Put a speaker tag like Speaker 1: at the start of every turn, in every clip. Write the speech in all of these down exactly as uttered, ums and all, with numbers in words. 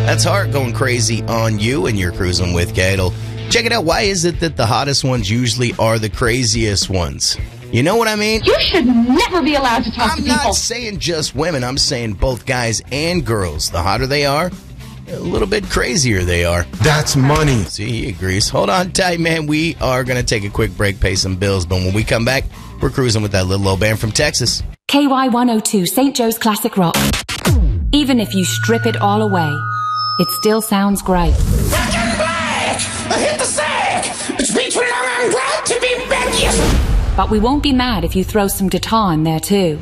Speaker 1: That's Heart going crazy on you, and you're cruising with Cadel. Check it out. Why is it that the hottest ones usually are the craziest ones? You know what I mean?
Speaker 2: You should never be allowed to talk
Speaker 1: I'm
Speaker 2: to people.
Speaker 1: I'm not saying just women. I'm saying both guys and girls. The hotter they are, a little bit crazier they are.
Speaker 3: That's money.
Speaker 1: See, he agrees. Hold on tight, man. We are going to take a quick break, pay some bills. But when we come back, we're cruising with that little old band from Texas.
Speaker 4: K Y one oh two, Saint Joe's Classic Rock. Even if you strip it all away, it still sounds great.
Speaker 5: Back in black! I hit the sack! It's between I'm glad to be back, yes!
Speaker 4: But we won't be mad if you throw some guitar in there too.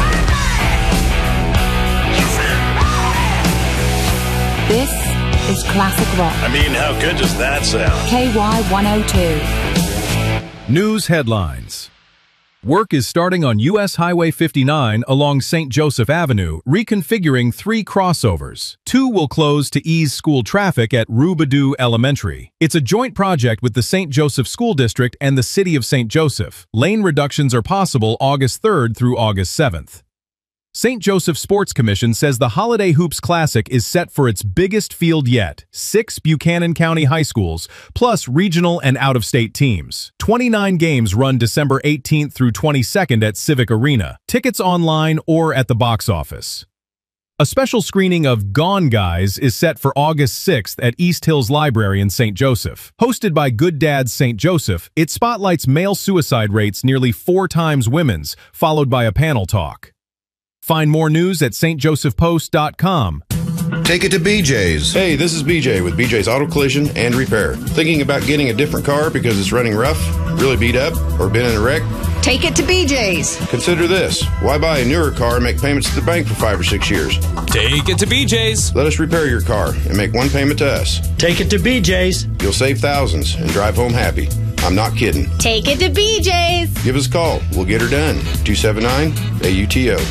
Speaker 4: This is classic rock.
Speaker 6: I mean, how good does that sound?
Speaker 4: K Y one oh two.
Speaker 7: News headlines. Work is starting on U S Highway fifty-nine along Saint Joseph Avenue, reconfiguring three crossovers. Two will close to ease school traffic at Roubadou Elementary. It's a joint project with the Saint Joseph School District and the City of Saint Joseph. Lane reductions are possible August third through August seventh. Saint Joseph Sports Commission says the Holiday Hoops Classic is set for its biggest field yet, six Buchanan County high schools, plus regional and out-of-state teams. twenty-nine games run December eighteenth through twenty-second at Civic Arena. Tickets online or at the box office. A special screening of Gone Guys is set for August sixth at East Hills Library in Saint Joseph. Hosted by Good Dads Saint Joseph, it spotlights male suicide rates nearly four times women's, followed by a panel talk. Find more news at S T Joseph Post dot com.
Speaker 8: Take it to B J's. Hey, this is B J with B J's Auto Collision and Repair. Thinking about getting a different car because it's running rough, really beat up, or been in a wreck?
Speaker 9: Take it to B J's.
Speaker 8: Consider this. Why buy a newer car and make payments to the bank for five or six years?
Speaker 10: Take it to B J's.
Speaker 8: Let us repair your car and make one payment to us.
Speaker 11: Take it to B J's.
Speaker 8: You'll save thousands and drive home happy. I'm not kidding.
Speaker 9: Take it to B J's.
Speaker 8: Give us a call. We'll get her done. two seven nine A U T O.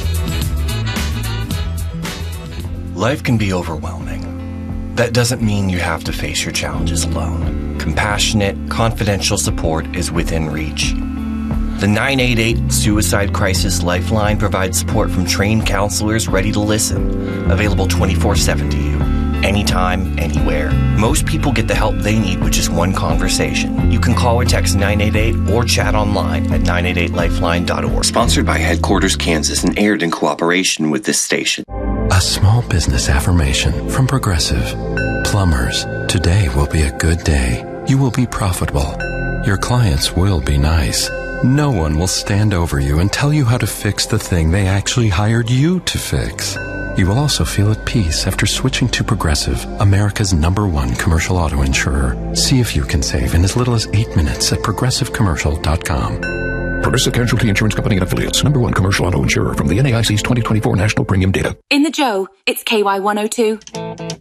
Speaker 12: Life can be overwhelming. That doesn't mean you have to face your challenges alone. Compassionate, confidential support is within reach. The nine eight eight Suicide Crisis Lifeline provides support from trained counselors ready to listen, available twenty-four seven to you, anytime, anywhere. Most people get the help they need with just one conversation. You can call or text nine eight eight or chat online at nine eight eight lifeline dot org.
Speaker 13: Sponsored by Headquarters Kansas and aired in cooperation with this station.
Speaker 14: A small business affirmation from Progressive. Plumbers, today will be a good day. You will be profitable. Your clients will be nice. No one will stand over you and tell you how to fix the thing they actually hired you to fix. You will also feel at peace after switching to Progressive, America's number one commercial auto insurer. See if you can save in as little as eight minutes at progressive commercial dot com.
Speaker 15: Progressive Casualty Insurance Company and Affiliates. Number one commercial auto insurer from the N A I C's twenty twenty-four national premium data.
Speaker 4: In the Joe, it's K Y one oh two.